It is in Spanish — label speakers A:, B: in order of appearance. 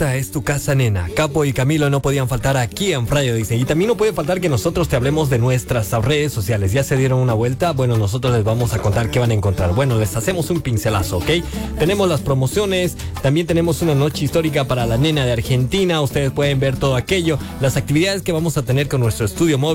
A: Esta es tu casa, nena. Capo y Camilo no podían faltar aquí en Frayo, dice. Y también no puede faltar que nosotros te hablemos de nuestras redes sociales. ¿Ya se dieron una vuelta? Bueno, nosotros les vamos a contar qué van a encontrar. Bueno, les hacemos un pincelazo, ¿ok? Tenemos las promociones, también tenemos una noche histórica para la nena de Argentina. Ustedes pueden ver todo aquello, las actividades que vamos a tener con nuestro estudio móvil.